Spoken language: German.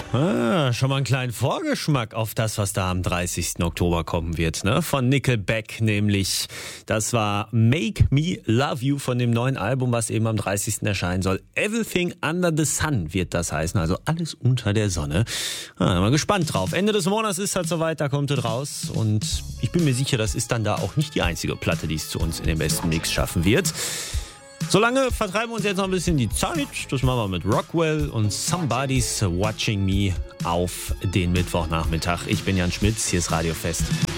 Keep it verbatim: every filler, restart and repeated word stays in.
Ah, schon mal einen kleinen Vorgeschmack auf das, was da am dreißigsten Oktober kommen wird, ne? Von Nickelback nämlich. Das war Make Me Love You von dem neuen Album, was eben am dreißigsten erscheinen soll. Everything Under the Sun wird das heißen, also alles unter der Sonne. Ah, mal gespannt drauf. Ende des Monats ist halt soweit, da kommt es raus. Und ich bin mir sicher, das ist dann da auch nicht die einzige Platte, die es zu uns in den besten Mix schaffen wird. Solange vertreiben wir uns jetzt noch ein bisschen die Zeit. Das machen wir mit Rockwell und Somebody's Watching Me auf den Mittwochnachmittag. Ich bin Jan Schmitz, hier ist Radio Fest.